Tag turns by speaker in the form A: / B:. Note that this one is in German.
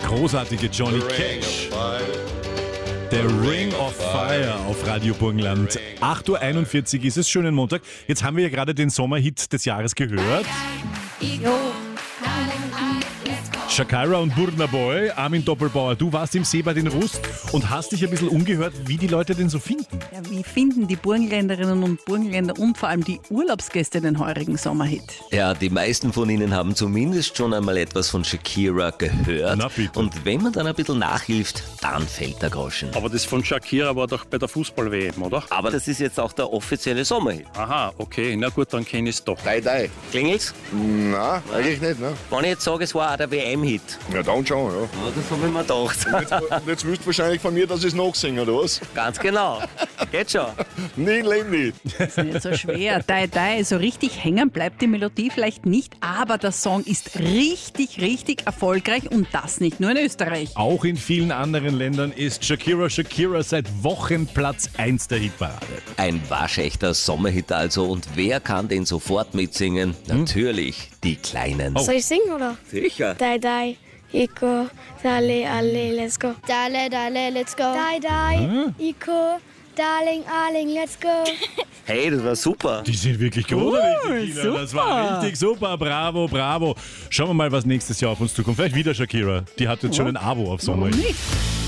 A: großartige Johnny Cash. Der Ring of Fire auf Radio Burgenland. 8:41 Uhr ist es, schönen Montag. Jetzt haben wir ja gerade den Sommerhit des Jahres gehört. Shakira und Burna Boy, Armin Doppelbauer, du warst im See bei den Rust und hast dich ein bisschen umgehört, wie die Leute den so finden.
B: Ja, wie finden die Burgenländerinnen und Burgenländer und vor allem die Urlaubsgäste den heurigen Sommerhit?
C: Ja, die meisten von ihnen haben zumindest schon einmal etwas von Shakira gehört.
A: Na bitte.
C: Und wenn man dann ein bisschen nachhilft, dann fällt der Groschen.
D: Aber das von Shakira war doch bei der Fußball-WM, oder?
C: Aber das ist jetzt auch der offizielle Sommerhit.
D: Aha, okay, na gut, dann kenne ich es doch.
E: Dai.
C: Klingelt's?
E: Nein, eigentlich nicht, ne?
C: Wenn ich jetzt sage, es war auch der WM-Hit.
E: Ja, dann schon, ja.
C: Ja, das habe ich mir gedacht.
E: Und jetzt willst du wahrscheinlich von mir, dass ich es nachsinge, oder was?
C: Ganz genau. Geht schon.
E: Nie im Leben nicht.
B: Das ist nicht so schwer. Dai, so richtig hängen bleibt die Melodie vielleicht nicht, aber der Song ist richtig, richtig erfolgreich und das nicht nur in Österreich.
A: Auch in vielen anderen Ländern ist Shakira seit Wochen Platz 1 der Hitparade.
C: Ein waschechter Sommerhit also. Und wer kann den sofort mitsingen? Natürlich die Kleinen.
F: Soll ich singen, oder?
C: Sicher.
F: Dai, Iko, Dale, alle, let's go. Dale, let's go. Dai, Iko, Darling, let's go.
C: Hey, das war super.
A: Die sind wirklich großartig, die Kinder.
B: super.
A: Das war richtig super, bravo. Schauen wir mal, was nächstes Jahr auf uns zukommt. Vielleicht wieder Shakira. Die hat jetzt schon ein Abo auf Sommer.
B: Nicht.